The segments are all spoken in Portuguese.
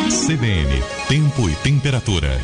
CBN, tempo e temperatura.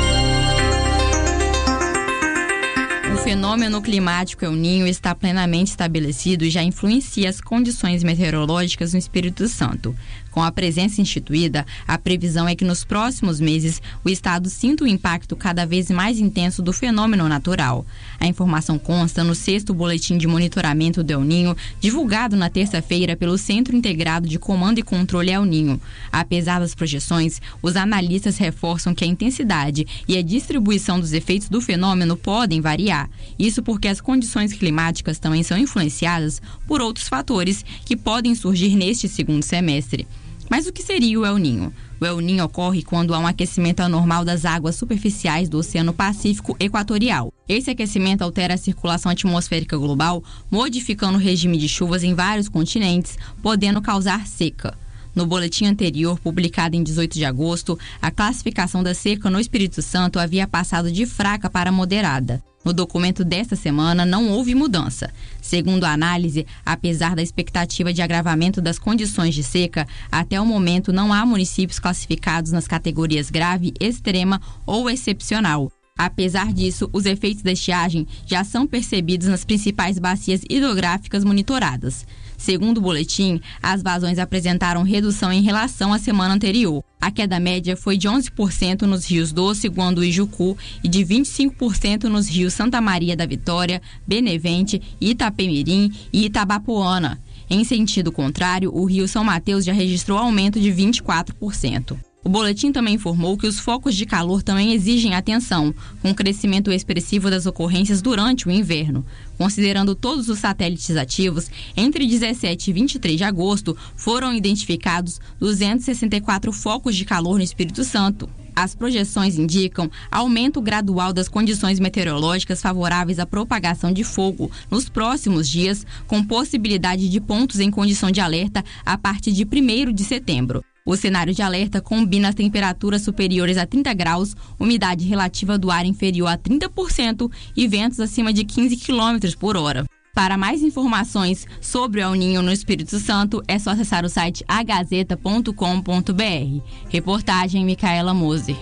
O fenômeno climático El Niño está plenamente estabelecido e já influencia as condições meteorológicas no Espírito Santo. Com a presença instituída, a previsão é que nos próximos meses o estado sinta o impacto cada vez mais intenso do fenômeno natural. A informação consta no 6º Boletim de Monitoramento do El Niño, divulgado na terça-feira pelo Centro Integrado de Comando e Controle El Niño. Apesar das projeções, os analistas reforçam que a intensidade e a distribuição dos efeitos do fenômeno podem variar. Isso porque as condições climáticas também são influenciadas por outros fatores que podem surgir neste segundo semestre. Mas o que seria o El Niño? O El Niño ocorre quando há um aquecimento anormal das águas superficiais do Oceano Pacífico Equatorial. Esse aquecimento altera a circulação atmosférica global, modificando o regime de chuvas em vários continentes, podendo causar seca. No boletim anterior, publicado em 18 de agosto, a classificação da seca no Espírito Santo havia passado de fraca para moderada. No documento desta semana, não houve mudança. Segundo a análise, apesar da expectativa de agravamento das condições de seca, até o momento não há municípios classificados nas categorias grave, extrema ou excepcional. Apesar disso, os efeitos da estiagem já são percebidos nas principais bacias hidrográficas monitoradas. Segundo o boletim, as vazões apresentaram redução em relação à semana anterior. A queda média foi de 11% nos rios Doce, Guandu e Jucu e de 25% nos rios Santa Maria da Vitória, Benevente, Itapemirim e Itabapoana. Em sentido contrário, o rio São Mateus já registrou aumento de 24%. O boletim também informou que os focos de calor também exigem atenção, com um crescimento expressivo das ocorrências durante o inverno. Considerando todos os satélites ativos, entre 17 e 23 de agosto foram identificados 264 focos de calor no Espírito Santo. As projeções indicam aumento gradual das condições meteorológicas favoráveis à propagação de fogo nos próximos dias, com possibilidade de pontos em condição de alerta a partir de 1º de setembro. O cenário de alerta combina as temperaturas superiores a 30 graus, umidade relativa do ar inferior a 30% e ventos acima de 15 km por hora. Para mais informações sobre o El Niño no Espírito Santo, é só acessar o site agazeta.com.br. Reportagem Micaela Moser.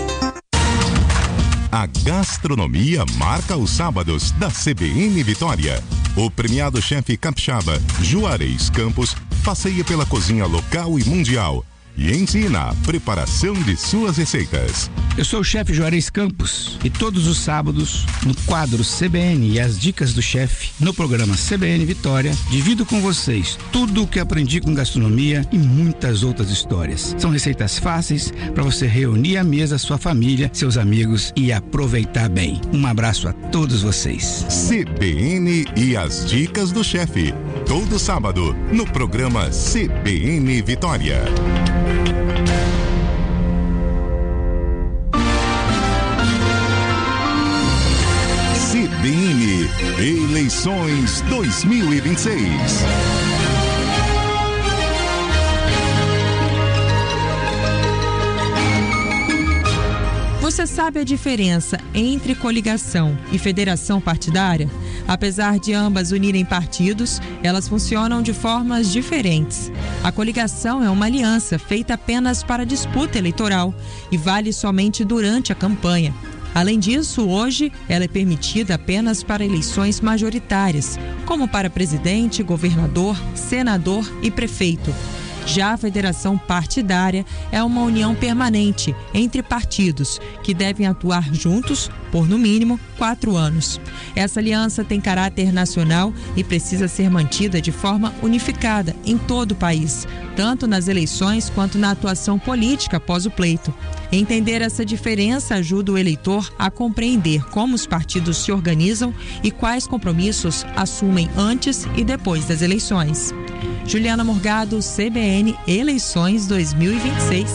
A gastronomia marca os sábados da CBN Vitória. O premiado chefe capixaba Juarez Campos passeia pela cozinha local e mundial e ensina a preparação de suas receitas. Eu sou o chefe Juarez Campos e todos os sábados, no quadro CBN e as dicas do chefe, no programa CBN Vitória, divido com vocês tudo o que aprendi com gastronomia e muitas outras histórias. São receitas fáceis para você reunir à mesa sua família, seus amigos e aproveitar bem. Um abraço a todos vocês. CBN e as dicas do chefe, todo sábado, no programa CBN Vitória. CBN Eleições 2026. Você sabe a diferença entre coligação e federação partidária? Apesar de ambas unirem partidos, elas funcionam de formas diferentes. A coligação é uma aliança feita apenas para disputa eleitoral e vale somente durante a campanha. Além disso, hoje, ela é permitida apenas para eleições majoritárias, como para presidente, governador, senador e prefeito. Já a federação partidária é uma união permanente entre partidos que devem atuar juntos por, no mínimo, 4 anos. Essa aliança tem caráter nacional e precisa ser mantida de forma unificada em todo o país, tanto nas eleições quanto na atuação política após o pleito. Entender essa diferença ajuda o eleitor a compreender como os partidos se organizam e quais compromissos assumem antes e depois das eleições. Juliana Morgado, CBN Eleições 2026.